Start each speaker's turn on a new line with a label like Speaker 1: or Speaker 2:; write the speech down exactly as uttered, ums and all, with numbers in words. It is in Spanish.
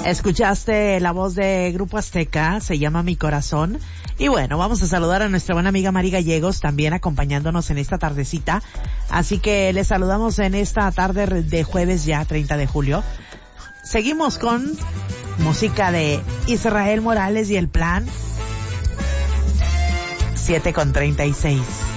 Speaker 1: Escuchaste la voz de Grupo Azteca, se llama Mi Corazón. Y bueno, vamos a saludar a nuestra buena amiga Mari Gallegos, también acompañándonos en esta tardecita. Así que les saludamos en esta tarde de jueves ya, treinta de julio. Seguimos con música de Israel Morales y El Plan. siete con treinta y seis.